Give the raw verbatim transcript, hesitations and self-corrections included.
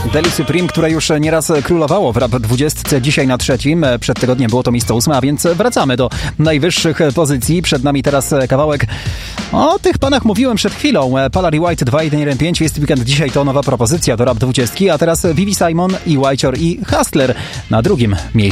Deli Supreme, które już nieraz królowało w Rap dwudziestce, dzisiaj na trzecim. Przed tygodniem było to miejsce ósme, a więc wracamy do najwyższych pozycji. Przed nami teraz kawałek. O tych panach mówiłem przed chwilą. Palary White dwa jeden jeden pięć, jest weekend, dzisiaj to nowa propozycja do Rap dwudziestki, a teraz Vivi Simon i Whitechor i Hustler na drugim miejscu.